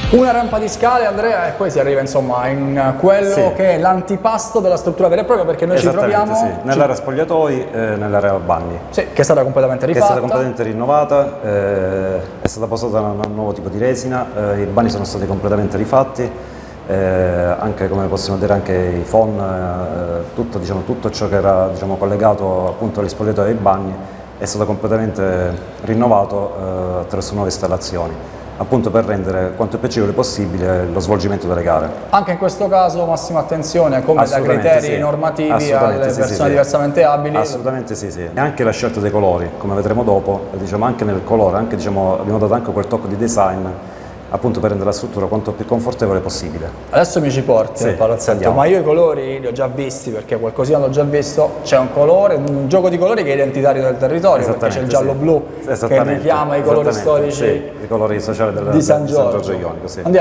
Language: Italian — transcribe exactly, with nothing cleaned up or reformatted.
Una rampa di scale, Andrea, e poi si arriva insomma in quello Sì. che è l'antipasto della struttura vera e propria, perché noi ci troviamo sì. Nell'area spogliatoi e nell'area bagni. Sì, che è stata completamente Che è rifatta. stata completamente rinnovata, eh, è stata posata un nuovo tipo di resina, eh, i bagni sono stati completamente rifatti, eh, anche come possiamo dire anche i phon, eh, tutto, diciamo, tutto ciò che era diciamo, collegato appunto agli spogliatoi e ai bagni è stato completamente rinnovato eh, attraverso nuove installazioni, appunto per rendere quanto è piacevole possibile lo svolgimento delle gare. Anche in questo caso massima attenzione come da Assolutamente criteri sì. normativi Assolutamente alle sì, persone sì, sì. diversamente abili. Assolutamente sì, sì. E anche la scelta dei colori, come vedremo dopo, diciamo, anche nel colore, anche, diciamo, abbiamo dato anche quel tocco di design, appunto per rendere la struttura quanto più confortevole possibile. Adesso mi ci porti Sì, al palazzetto, andiamo. ma io i colori li ho già visti, perché qualcosina l'ho già visto. C'è un colore, un gioco di colori che è identitario del territorio, perché c'è il giallo-blu sì. che richiama i colori Esattamente, storici sì, i colori sociali del, di San del San Giorgio. Giorgio Ionico. Sì. Andiamo.